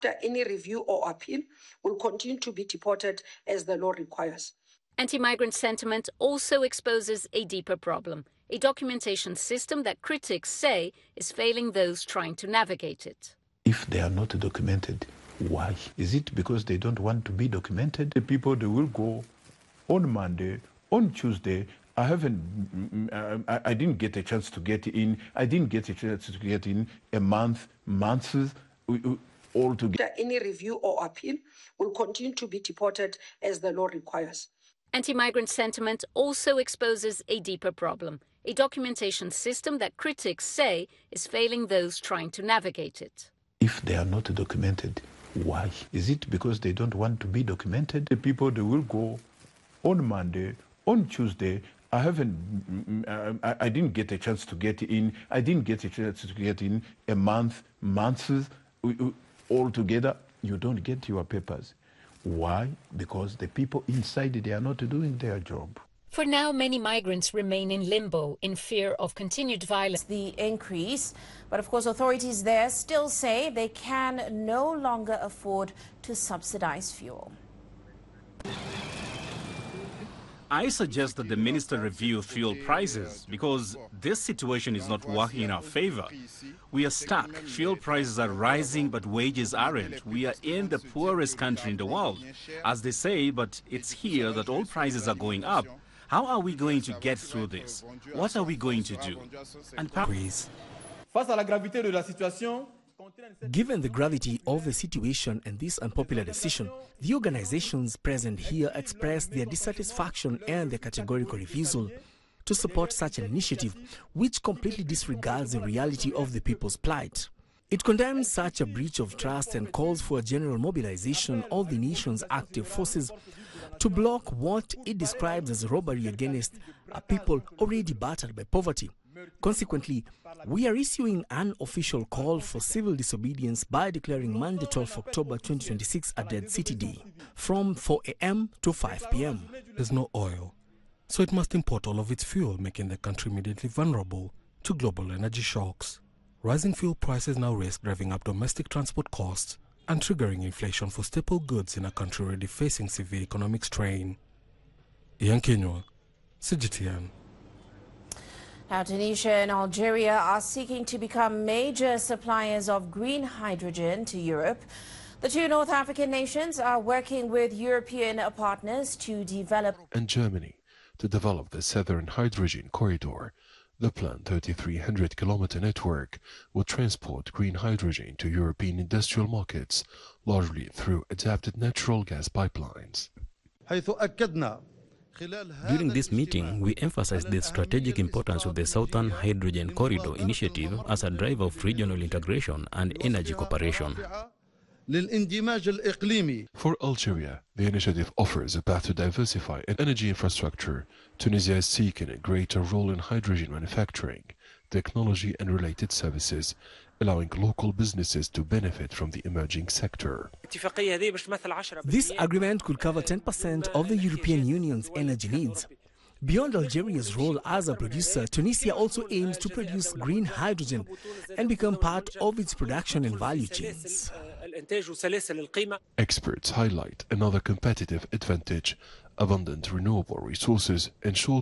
any review or appeal will continue to be deported as the law requires. Anti-migrant sentiment also exposes a deeper problem, a documentation system that critics say is failing those trying to navigate it. If they are not documented, why? Is it because they don't want to be documented? The people, they will go on Monday, on Tuesday. I didn't get a chance to get in. I didn't get a chance to get in months all together. Any review or appeal will continue to be deported as the law requires. Anti-migrant sentiment also exposes a deeper problem, a documentation system that critics say is failing those trying to navigate it. If they are not documented, why? Is it because they don't want to be documented? The people, they will go on Monday, on Tuesday. I didn't get a chance to get in. I didn't get a chance to get in months all together. You don't get your papers. Why? Because the people inside, they are not doing their job. For now, many migrants remain in limbo in fear of continued violence. The increase, but of course authorities there still say they can no longer afford to subsidize fuel. I suggest that the minister review fuel prices because this situation is not working in our favor. We are stuck. Fuel prices are rising, but wages aren't. We are in the poorest country in the world, as they say, but it's here that all prices are going up. How are we going to get through this? What are we going to do? Given the gravity of the situation and this unpopular decision, the organizations present here expressed their dissatisfaction and their categorical refusal to support such an initiative, which completely disregards the reality of the people's plight. It condemns such a breach of trust and calls for a general mobilization of the nation's active forces to block what it describes as robbery against a people already battered by poverty. Consequently, we are issuing an official call for civil disobedience by declaring Monday 12 October 2026 a Dead City Day from 4 a.m. to 5 p.m. There's no oil, so it must import all of its fuel, making the country immediately vulnerable to global energy shocks. Rising fuel prices now risk driving up domestic transport costs and triggering inflation for staple goods in a country already facing severe economic strain. Ian Kinywa, CGTN. Now, Tunisia and Algeria are seeking to become major suppliers of green hydrogen to Europe. The two North African nations are working with European partners to develop and Germany to develop the Southern Hydrogen Corridor. The planned 3,300-kilometer network will transport green hydrogen to European industrial markets, largely through adapted natural gas pipelines. During this meeting, we emphasized the strategic importance of the Southern Hydrogen Corridor initiative as a driver of regional integration and energy cooperation. For Algeria, the initiative offers a path to diversify energy infrastructure. Tunisia is seeking a greater role in hydrogen manufacturing, technology and related services, allowing local businesses to benefit from the emerging sector. This agreement could cover 10% of the European Union's energy needs. Beyond Algeria's role as a producer, Tunisia also aims to produce green hydrogen and become part of its production and value chains. Experts highlight another competitive advantage: abundant renewable resources ensure